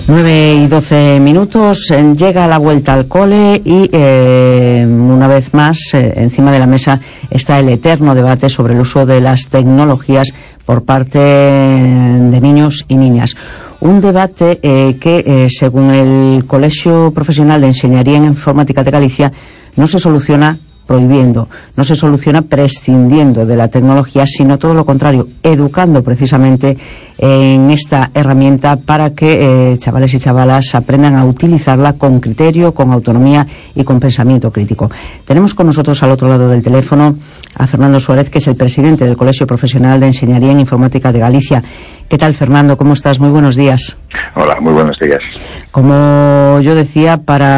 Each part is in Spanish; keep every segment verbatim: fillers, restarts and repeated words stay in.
nueve y doce minutos, llega la vuelta al cole y eh, una vez más eh, encima de la mesa está el eterno debate sobre el uso de las tecnologías por parte de niños y niñas. Un debate eh, que, eh, según el Colegio Profesional de Enseñaría en Informática de Galicia, no se soluciona prohibiendo, no se soluciona prescindiendo de la tecnología, sino todo lo contrario, educando precisamente en esta herramienta para que eh, chavales y chavalas aprendan a utilizarla con criterio, con autonomía y con pensamiento crítico. Tenemos con nosotros al otro lado del teléfono a Fernando Suárez, que es el presidente del Colegio Profesional de Enseñaría en Informática de Galicia. ¿Qué tal, Fernando? ¿Cómo estás? Muy buenos días. Hola, muy buenos días. Como yo decía,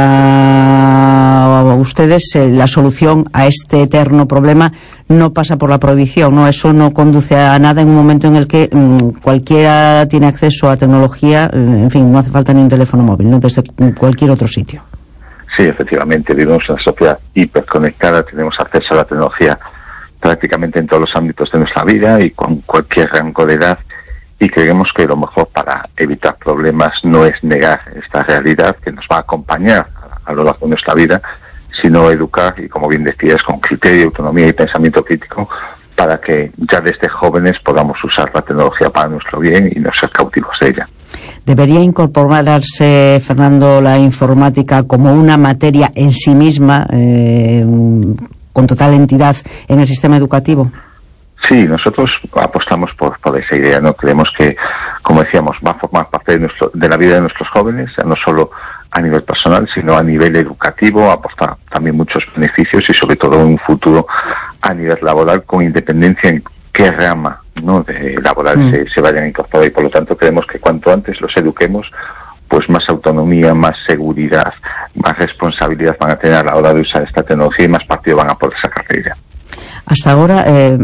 para ustedes eh, la solución a este eterno problema no pasa por la prohibición, ¿no? Eso no conduce a nada en un momento en el que mmm, cualquiera tiene acceso a tecnología, eh, en fin, no hace falta ni un teléfono móvil, ¿no? Desde cualquier otro sitio. Sí, efectivamente, vivimos en una sociedad hiperconectada, tenemos acceso a la tecnología prácticamente en todos los ámbitos de nuestra vida y con cualquier rango de edad, y creemos que lo mejor para evitar problemas no es negar esta realidad que nos va a acompañar a lo largo de nuestra vida, sino educar, y como bien decías, con criterio, autonomía y pensamiento crítico, para que ya desde jóvenes podamos usar la tecnología para nuestro bien y no ser cautivos de ella. ¿Debería incorporarse, Fernando, la informática como una materia en sí misma, eh, con total entidad en el sistema educativo? Sí, nosotros apostamos por, por esa idea, ¿no? Creemos que, como decíamos, va a formar parte de, nuestro, de la vida de nuestros jóvenes, ya no solo a nivel personal, sino a nivel educativo, aporta también muchos beneficios y sobre todo en un futuro a nivel laboral, con independencia en qué rama, ¿no?, de laboral mm. se, se vayan a incorporar, y por lo tanto creemos que cuanto antes los eduquemos, pues más autonomía, más seguridad, más responsabilidad van a tener a la hora de usar esta tecnología y más partido van a poder sacar de ella. Hasta ahora, eh,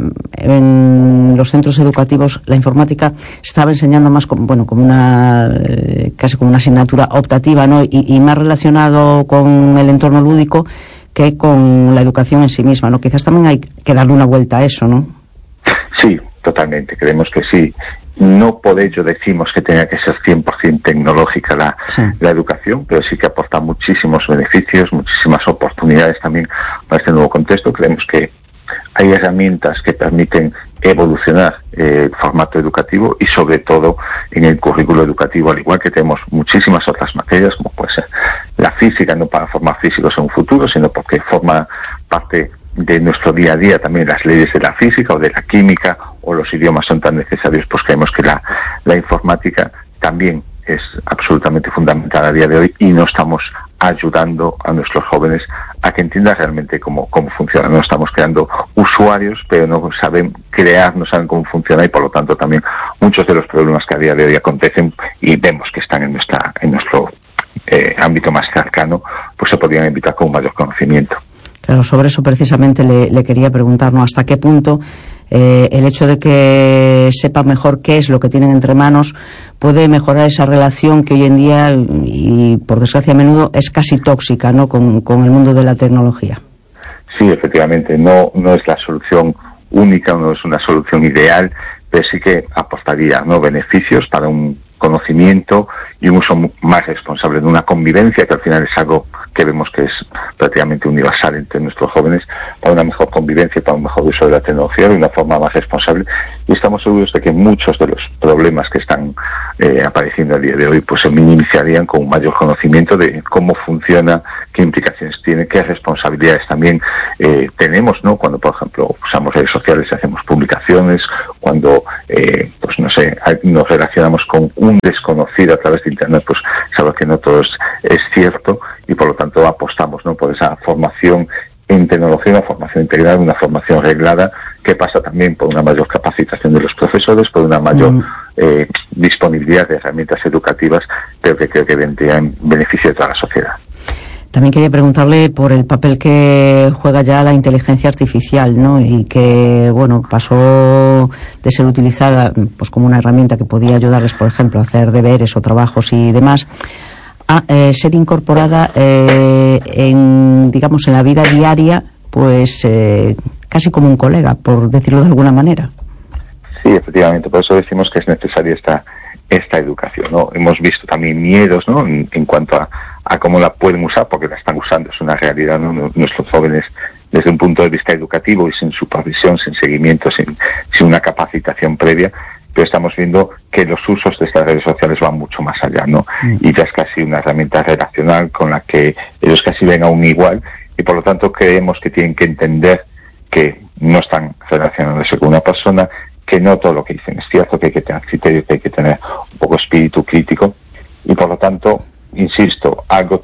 en los centros educativos, la informática estaba enseñando más como, bueno, como una, eh, casi como una asignatura optativa, ¿no? Y, y más relacionado con el entorno lúdico que con la educación en sí misma, ¿no? Quizás también hay que darle una vuelta a eso, ¿no? Sí, totalmente. Creemos que sí. No por ello decimos que tenga que ser cien por ciento tecnológica la, sí. la educación, pero sí que aporta muchísimos beneficios, muchísimas oportunidades también para este nuevo contexto. Creemos que hay herramientas que permiten evolucionar eh, el formato educativo y sobre todo en el currículo educativo, al igual que tenemos muchísimas otras materias, como puede ser la física, no para formar físicos en un futuro, sino porque forma parte de nuestro día a día también las leyes de la física o de la química, o los idiomas son tan necesarios, pues creemos que la, la informática también es absolutamente fundamental a día de hoy, y no estamos ayudando a nuestros jóvenes a que entiendan realmente cómo, cómo funciona. No estamos creando usuarios, pero no saben crear, no saben cómo funciona, y por lo tanto también muchos de los problemas que a día de hoy acontecen y vemos que están en nuestra en nuestro eh, ámbito más cercano, pues se podrían evitar con un mayor conocimiento. Claro, sobre eso precisamente le, le quería preguntar, ¿no? ¿Hasta qué punto eh, el hecho de que sepa mejor qué es lo que tienen entre manos puede mejorar esa relación que hoy en día, y por desgracia a menudo, es casi tóxica, ¿no?, con, con el mundo de la tecnología? Sí, efectivamente, no, no es la solución única, no es una solución ideal, pero sí que aportaría, ¿no?, beneficios para un conocimiento y un uso más responsable de una convivencia, que al final es algo que vemos que es prácticamente universal entre nuestros jóvenes, para una mejor convivencia, para un mejor uso de la tecnología de una forma más responsable. Y estamos seguros de que muchos de los problemas que están eh, apareciendo a día de hoy pues se minimizarían con un mayor conocimiento de cómo funciona, qué implicaciones tiene, qué responsabilidades también eh, tenemos, ¿no?, cuando por ejemplo usamos redes sociales y hacemos publicaciones, cuando eh, pues no sé, nos relacionamos con un desconocido a través de internet, pues sabemos que no todo es, es cierto, y por lo tanto apostamos, ¿no?, por esa formación en tecnología, una formación integral, una formación reglada, que pasa también por una mayor capacitación de los profesores, por una mayor mm. eh, disponibilidad de herramientas educativas, pero que creo que vendría en beneficio de toda la sociedad. También quería preguntarle por el papel que juega ya la inteligencia artificial, ¿no?, y que, bueno, pasó de ser utilizada pues como una herramienta que podía ayudarles, por ejemplo, a hacer deberes o trabajos y demás, a eh, ser incorporada eh, en, digamos, en la vida diaria, pues eh, casi como un colega, por decirlo de alguna manera. Sí, efectivamente, por eso decimos que es necesaria esta esta educación, ¿no? Hemos visto también miedos, ¿no? En, en cuanto a, a cómo la pueden usar, porque la están usando, es una realidad, ¿no? Nuestros jóvenes, desde un punto de vista educativo y sin supervisión, sin seguimiento, sin, sin una capacitación previa, pero estamos viendo que los usos de estas redes sociales van mucho más allá, ¿no? Mm. Y ya es casi una herramienta relacional con la que ellos casi ven a un igual, y por lo tanto creemos que tienen que entender que no están relacionándose con una persona, que no todo lo que dicen es cierto, que hay que tener criterio, que hay que tener un poco espíritu crítico, y por lo tanto, insisto, algo